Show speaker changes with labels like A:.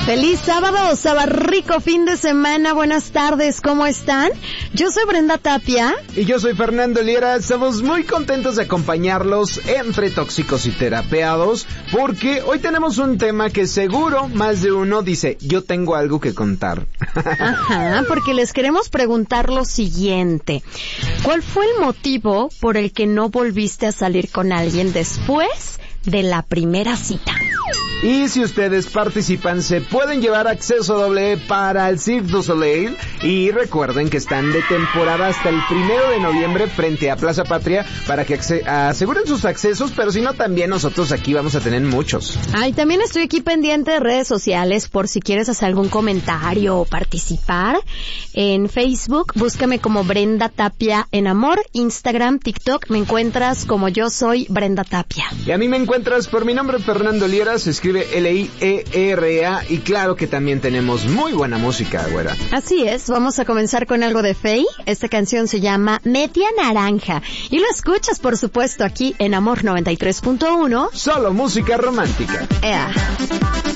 A: Feliz sábado, rico fin de semana, buenas tardes, ¿cómo están? Yo soy Brenda Tapia.
B: Y yo soy Fernando Liera, estamos muy contentos de acompañarlos entre tóxicos y terapeados, porque hoy tenemos un tema que seguro más de uno dice, yo tengo algo que contar.
A: Ajá, porque les queremos preguntar lo siguiente. ¿Cuál fue el motivo por el que no volviste a salir con alguien después de la primera cita?
B: Y si ustedes participan, se pueden llevar acceso doble para el Cirque du Soleil. Y recuerden que están de temporada hasta el 1 de noviembre frente a Plaza Patria para que aseguren sus accesos, pero si no, también nosotros aquí vamos a tener muchos.
A: Ay, también estoy aquí pendiente de redes sociales por si quieres hacer algún comentario o participar. En Facebook, búscame como Brenda Tapia en Amor, Instagram, TikTok, me encuentras como Yo Soy Brenda Tapia.
B: Y a mí me encuentras por mi nombre, Fernando Liera, se escribe Liera, y claro que también tenemos muy buena música, güera.
A: Así es, vamos a comenzar con algo de Faye. Esta canción se llama Media Naranja y lo escuchas, por supuesto, aquí en Amor 93.1.
B: Solo música romántica.
A: ¡Ea!